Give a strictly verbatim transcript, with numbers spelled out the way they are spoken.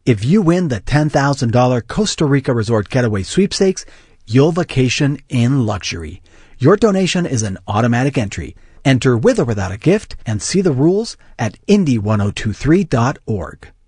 If you win the ten thousand dollars Costa Rica Resort Getaway Sweepstakes, you'll vacation in luxury. Your donation is an automatic entry. Enter with or without a gift and see the rules at Indy ten twenty-three dot org.